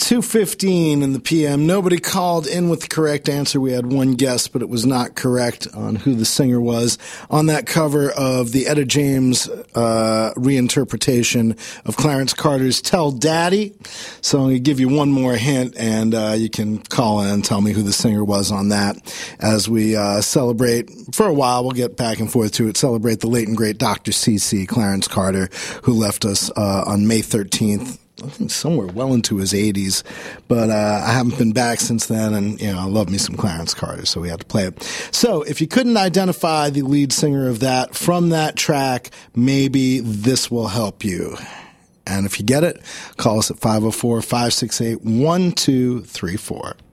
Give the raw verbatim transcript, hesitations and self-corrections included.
two fifteen in the P M. Nobody called in with the correct answer. We had one guess, but it was not correct on who the singer was on that cover of the Etta James uh, reinterpretation of Clarence Carter's Tell Daddy. So I'm going to give you one more hint, and uh, you can call in and tell me who the singer was on that as we uh, celebrate. For a while, we'll get back and forth to it, celebrate the late and great Doctor C C, Clarence Carter, who left us uh, on May thirteenth. I think somewhere well into his eighties, but uh, I haven't been back since then, and you know I love me some Clarence Carter, so we had to play it. So if you couldn't identify the lead singer of that from that track, maybe this will help you. And if you get it, call us at five oh four, five six eight, one two three four.